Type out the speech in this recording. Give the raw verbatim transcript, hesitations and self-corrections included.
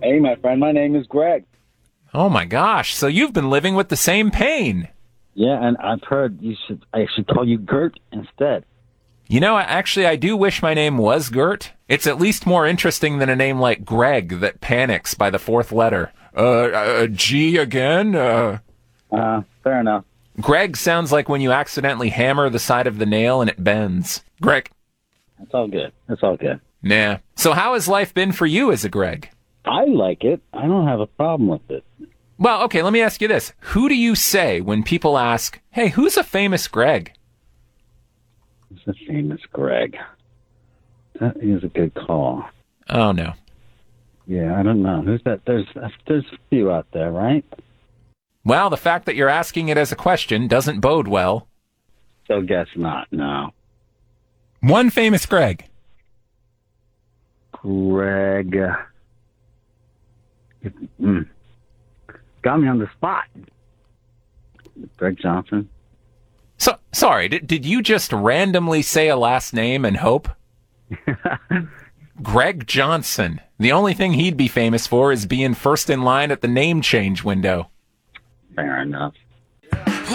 Hey, my friend, my name is Greg. Oh, my gosh. So you've been living with the same pain. Yeah, and I've heard you should. I should call you Gert instead. You know, actually, I do wish my name was Gert. It's at least more interesting than a name like Greg that panics by the fourth letter. Uh, uh G again? Uh, uh, fair enough. Greg sounds like when you accidentally hammer the side of the nail and it bends. Greg. It's all good. It's all good. Nah. So how has life been for you as a Greg? I like it. I don't have a problem with it. Well, okay, let me ask you this. Who do you say when people ask, hey, who's a famous Greg? Who's a famous Greg? That is a good call. Oh, no. Yeah, I don't know. Who's that? There's, there's a few out there, right? Well, the fact that you're asking it as a question doesn't bode well. So guess not, no. One famous Greg. Greg. Mm. Got me on the spot. Greg Johnson. So, sorry, did, did you just randomly say a last name and hope? Greg Johnson. The only thing he'd be famous for is being first in line at the name change window. Fair enough.